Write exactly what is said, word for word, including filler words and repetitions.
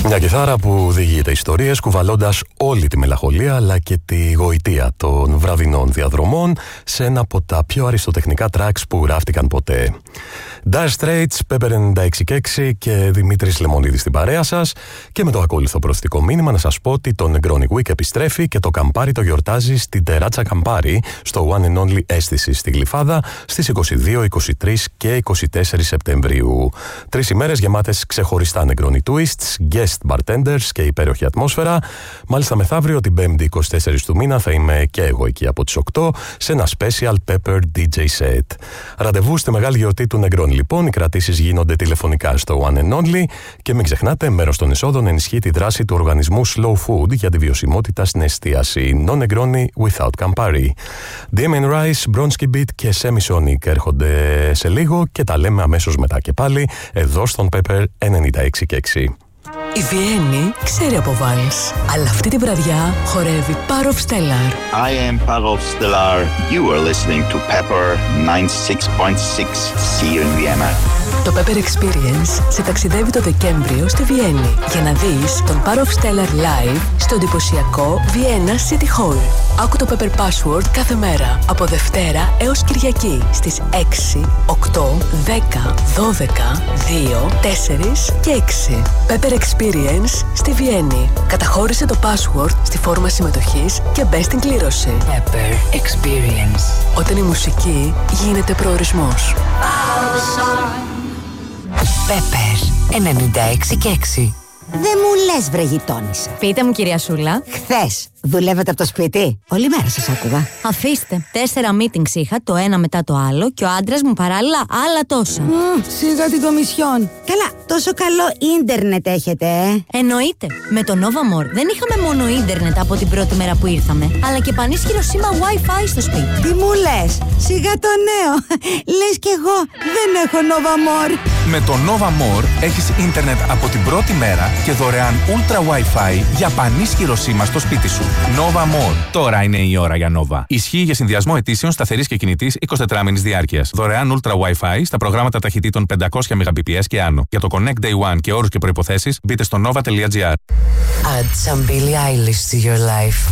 Μια κιθάρα που διηγείται ιστορίες κουβαλώντας όλη τη μελαγχολία αλλά και τη γοητεία των βραδινών διαδρομών σε ένα από τα πιο αριστοτεχνικά tracks που γράφτηκαν ποτέ. Dire Straits, Pepper ενενήντα έξι και έξι και Δημήτρης Λεμονίδης στην παρέα σας, και με το ακόλουθο προθετικό μήνυμα να σας πω ότι το Negroni Week επιστρέφει και το Καμπάρι το γιορτάζει στην Τεράτσα Καμπάρι στο One and Only Αίσθηση στη Γλυφάδα στις είκοσι δύο, είκοσι τρία και είκοσι τέσσερα Σεπτεμβρίου. Τρεις ημέρες γεμάτες ξεχωριστά Negroni Twists, guest bartenders και υπέροχη ατμόσφαιρα. Μάλιστα μεθαύριο την Πέμπτη είκοσι τέσσερα του μήνα θα είμαι και εγώ εκεί από τις οκτώ σε ένα special Pepper ντι τζέι set. Ραντεβού στη μεγάλη γιορτή του Negroni λοιπόν. Οι κρατήσεις γίνονται τηλεφωνικά στο One and Only και μην ξεχνάτε, μέρος των εσόδων ενισχύει τη δράση του οργανισμού Slow Food για τη βιωσιμότητα στην εστίαση. No Negroni without Campari. Damien Rice, Bronski Beat και Semi Sonic έρχονται σε λίγο και τα λέμε αμέσως μετά και πάλι εδώ στον Pepper ενενήντα έξι και έξι. Η Βιέννη ξέρει από βάλς, αλλά αυτή τη βραδιά χορεύει Parov Stellar. I am Parov Stellar. You are listening to Pepper ninety-six point six. See you in Vienna. Το Pepper Experience σε ταξιδεύει το Δεκέμβριο στη Βιέννη για να δεις τον Parov Stellar live στο εντυπωσιακό Vienna City Hall. Άκου το Pepper Password κάθε μέρα από Δευτέρα έως Κυριακή στις έξι, οκτώ, δέκα, δώδεκα, δύο, τέσσερα και έξι. Pepper Experience στη Βιέννη. Καταχώρησε το password στη φόρμα συμμετοχής και μπες στην κλήρωση. Pepper Experience. Όταν η μουσική γίνεται προορισμός. Pepper ενενήντα έξι και έξι. Δεν μου λες βρε γειτόνισσα. Πείτε μου κυρία Σούλα. Χθες δουλεύετε από το σπίτι? Όλη μέρα σας άκουγα. Αφήστε, τέσσερα meetings είχα, το ένα μετά το άλλο, και ο άντρας μου παράλληλα άλλα τόσα. Mm, σιγά την κομισιόν. Καλά, τόσο καλό ίντερνετ έχετε, ε? Εννοείται. Με το Nova More δεν είχαμε μόνο ίντερνετ από την πρώτη μέρα που ήρθαμε, αλλά και πανίσχυρο σήμα Wi-Fi στο σπίτι. Τι μου λες? Σιγά το νέο. Λες κι εγώ δεν έχω Nova More. Με το Nova More έχεις ίντερνετ από την πρώτη μέρα και δωρεάν Ultra Wi-Fi για πανίσχυρο σήμα στο σπίτι σου. Nova More. Τώρα είναι η ώρα για Nova. Ισχύει για συνδυασμό αιτήσεων σταθερής και κινητής εικοσιτετράμηνης διάρκειας. Δωρεάν Ultra Wi-Fi στα προγράμματα ταχυτήτων πεντακόσια μεγαμπιτ και άνω. Για το Connect Day One και όρους και προϋποθέσεις μπείτε στο nova τελεία gr. Add some Billie Eilish to your life.